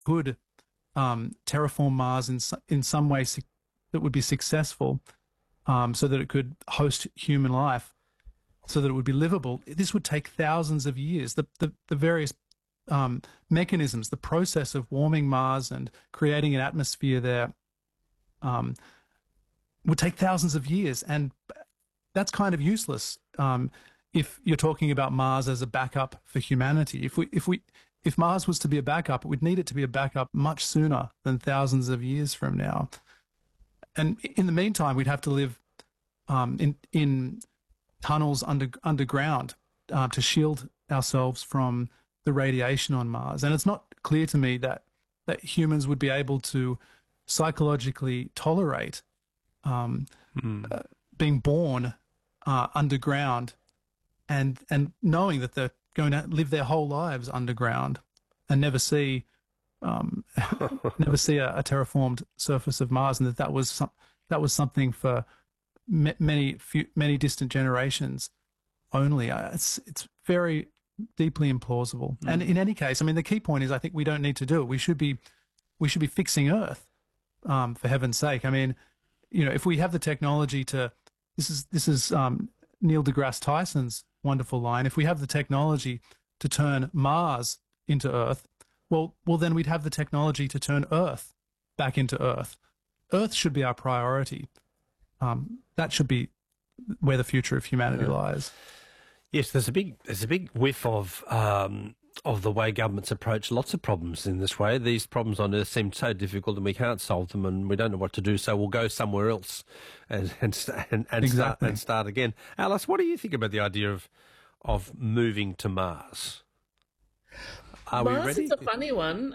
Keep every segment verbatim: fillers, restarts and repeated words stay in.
could um, terraform Mars in so- in some way su- that would be successful, um, so that it could host human life, so that it would be livable, this would take thousands of years. The the, the various um, mechanisms, the process of warming Mars and creating an atmosphere there, um, would take thousands of years, and that's kind of useless um, if you're talking about Mars as a backup for humanity. If we if we if Mars was to be a backup, we'd need it to be a backup much sooner than thousands of years from now. And in the meantime, we'd have to live um, in in tunnels under underground uh, to shield ourselves from the radiation on Mars. And it's not clear to me that that humans would be able to psychologically tolerate um, Hmm. uh, being born uh, underground and and knowing that they're going to live their whole lives underground and never see um, never see a, a terraformed surface of Mars, and that that was some, that was something for ma- many few, many distant generations only. Uh, It's it's very deeply implausible. Hmm. And in any case, I mean, the key point is I think we don't need to do it. We should be we should be fixing Earth, um, for heaven's sake. I mean, you know, if we have the technology to, this is this is um, Neil deGrasse Tyson's wonderful line. If we have the technology to turn Mars into Earth, well, well, then we'd have the technology to turn Earth back into Earth. Earth should be our priority. Um, that should be where the future of humanity lies. Yes, there's a big there's a big whiff of um, of the way governments approach lots of problems in this way. These problems on Earth seem so difficult and we can't solve them and we don't know what to do, so we'll go somewhere else and and st- and, and start Exactly. and start again. Alice, what do you think about the idea of of moving to Mars? Are we Mars ready? is a funny one.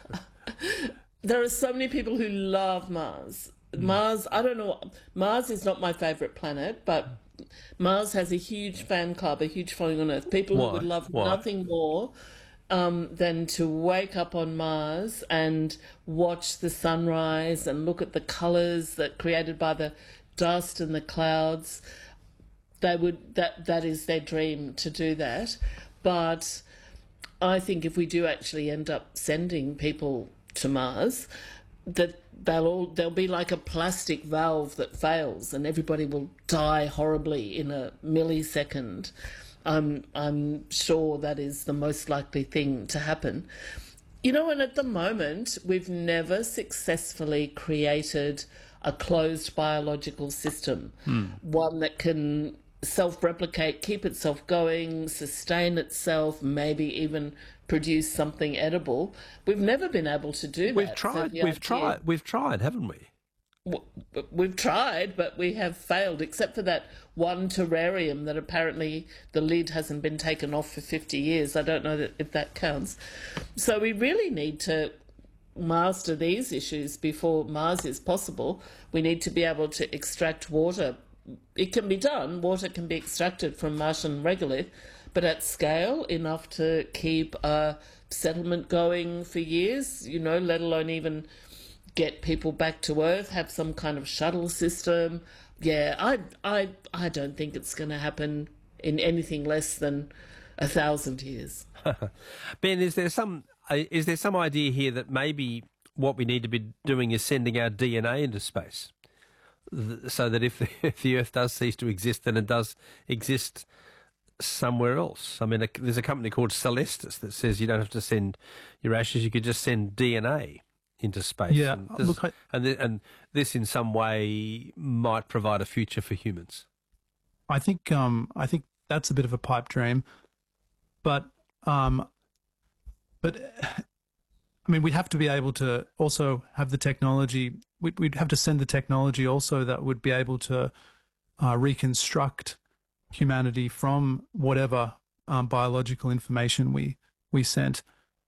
There are so many people who love Mars. Mars, I don't know. Mars is not my favourite planet, but Mars has a huge fan club, a huge following on Earth. People Why? who would love Why? nothing more um, than to wake up on Mars and watch the sunrise and look at the colours that created by the dust and the clouds. They would that that is their dream to do that. But I think if we do actually end up sending people to Mars, that they'll all there'll be like a plastic valve that fails and everybody will die horribly in a millisecond. I'm I'm sure that is the most likely thing to happen. You know, and at the moment we've never successfully created a closed biological system, one that can self-replicate, keep itself going, sustain itself, maybe even produce something edible. We've never been able to do that. We've So tried. the We've idea- tried. We've tried, haven't we? w- We've tried, but we have failed, except for that one terrarium that apparently the lid hasn't been taken off for fifty years. I don't know that, if that counts. So we really need to master these issues before Mars is possible. We need to be able to extract water. It can be done. Water can be extracted from Martian regolith, but at scale enough to keep a settlement going for years, you know, let alone even get people back to Earth, have some kind of shuttle system. Yeah, I, I, I don't think it's going to happen in anything less than a thousand years. Ben, is there some uh, is there some idea here that maybe what we need to be doing is sending our D N A into space, Th- so that if the, if the Earth does cease to exist, then it does exist somewhere else? I mean, a, there's a company called Celestis that says you don't have to send your ashes; you could just send D N A into space. Yeah, and this, look, I- and, th- and this in some way might provide a future for humans. I think um, I think that's a bit of a pipe dream, but um, but I mean, we'd have to be able to also have the technology. We'd, we'd have to send the technology also that would be able to uh, reconstruct humanity from whatever um, biological information we we sent.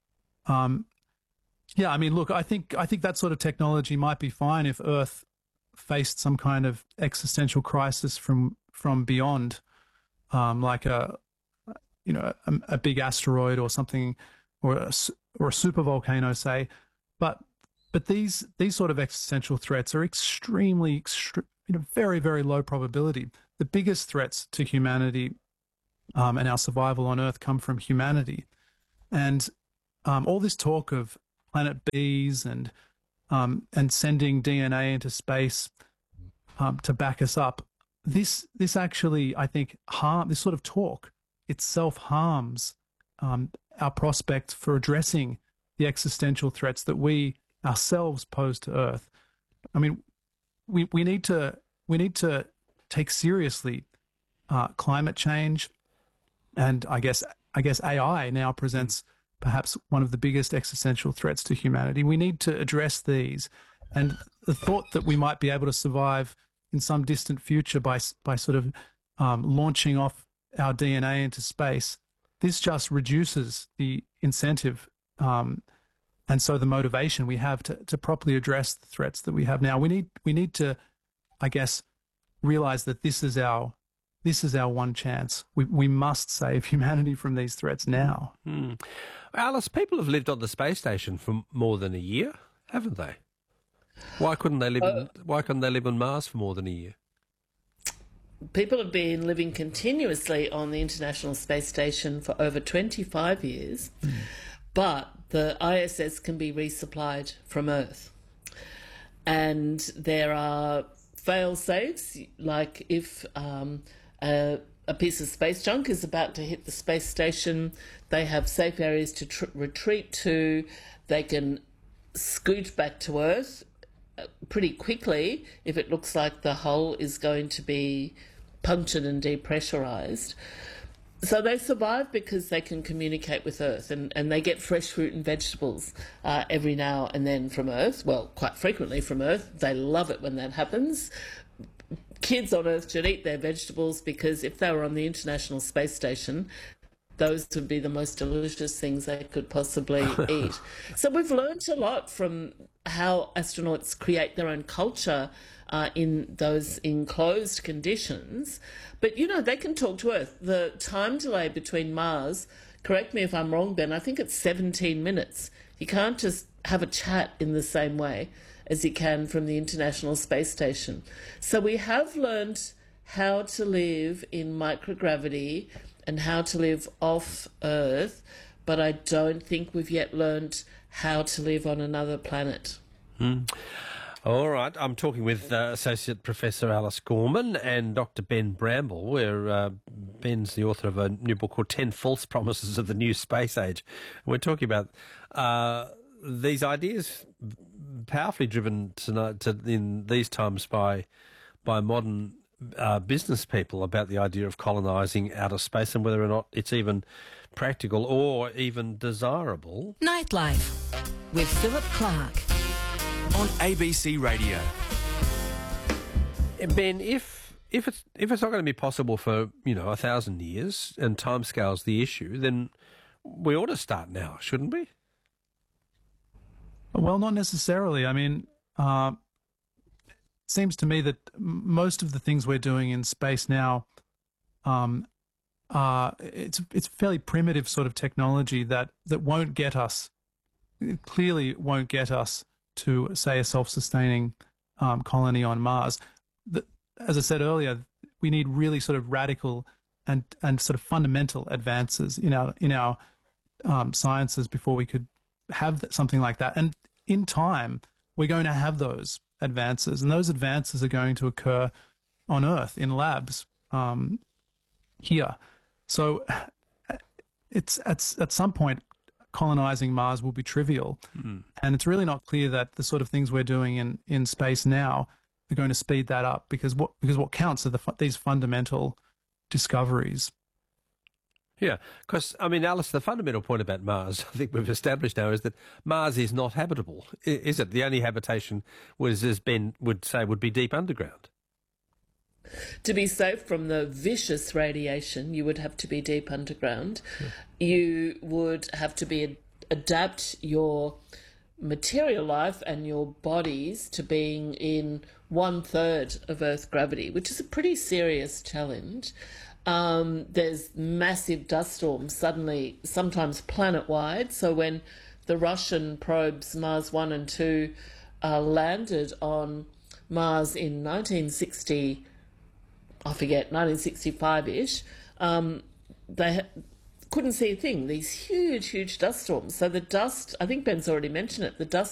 Um, yeah, I mean, look, I think I think that sort of technology might be fine if Earth faced some kind of existential crisis from from beyond, um, like a you know a, a big asteroid or something, or a, s- or a super volcano, say. But but these these sort of existential threats are extremely, extre- you know, very very low probability. The biggest threats to humanity um, and our survival on Earth come from humanity, and um, all this talk of planet Bs and um, and sending D N A into space um, to back us up. This this actually, I think, harm this sort of talk itself harms um, our prospects for addressing the existential threats that we ourselves pose to Earth. I mean, we we need to we need to take seriously uh, climate change, and I guess I guess A I now presents perhaps one of the biggest existential threats to humanity. We need to address these, and the thought that we might be able to survive in some distant future by by sort of um, launching off our D N A into space, this just reduces the incentive um, and so the motivation we have to to properly address the threats that we have now. We need we need to, I guess, realize that this is our this is our one chance. We we must save humanity from these threats now. Mm. Alice, people have lived on the space station for more than a year, haven't they? Why couldn't they live? Uh, in, why couldn't they live on Mars for more than a year? People have been living continuously on the International Space Station for over twenty-five years, mm. but the I S S can be resupplied from Earth. And there are fail-safes, like if um, a, a piece of space junk is about to hit the space station, they have safe areas to tr- retreat to. They can scoot back to Earth pretty quickly if it looks like the hull is going to be punctured and depressurized. So they survive because they can communicate with Earth, and, and they get fresh fruit and vegetables uh, every now and then from Earth. Well, quite frequently from Earth. They love it when that happens. Kids on Earth should eat their vegetables, because if they were on the International Space Station, those would be the most delicious things they could possibly eat. So we've learned a lot from how astronauts create their own culture uh, in those enclosed conditions. But, you know, they can talk to Earth. The time delay between Mars, correct me if I'm wrong, Ben, I think it's seventeen minutes. You can't just have a chat in the same way as you can from the International Space Station. So we have learned how to live in microgravity and how to live off Earth, but I don't think we've yet learned how to live on another planet. Mm. All right, I'm talking with uh, Associate Professor Alice Gorman and Doctor Ben Bramble, where uh, Ben's the author of a new book called ten False Promises of the New Space Age. And we're talking about uh, these ideas powerfully driven tonight to, in these times by by modern uh, business people about the idea of colonising outer space and whether or not it's even practical or even desirable. Nightlife with Philip Clark on A B C Radio. Ben, if if it's if it's not going to be possible for, you know, a thousand years and timescale's the issue, then we ought to start now, shouldn't we? Well, not necessarily. I mean, uh, it seems to me that most of the things we're doing in space now, um, uh, it's it's fairly primitive sort of technology that that won't get us. It clearly won't get us to, say, a self-sustaining um, colony on Mars. The, as I said earlier, we need really sort of radical and and sort of fundamental advances in our in our um, sciences before we could have something like that. And in time, we're going to have those advances, and those advances are going to occur on Earth in labs um, here. So it's at at some point, colonizing Mars will be trivial. Mm. And it's really not clear that the sort of things we're doing in, in space now are going to speed that up, because what because what counts are the these fundamental discoveries. Yeah, because, I mean, Alice, the fundamental point about Mars, I think we've established now, is that Mars is not habitable, is it? The only habitation, was, as Ben would say, would be deep underground. To be safe from the vicious radiation, you would have to be deep underground. Yeah. You would have to be adapt your material life and your bodies to being in one third of Earth's gravity, which is a pretty serious challenge. Um, there's massive dust storms suddenly, sometimes planet-wide. So when the Russian probes Mars one and two uh, landed on Mars in nineteen sixty, I forget, nineteen sixty-five-ish, um, they couldn't see a thing. These huge, huge dust storms. So the dust, I think Ben's already mentioned it, the dust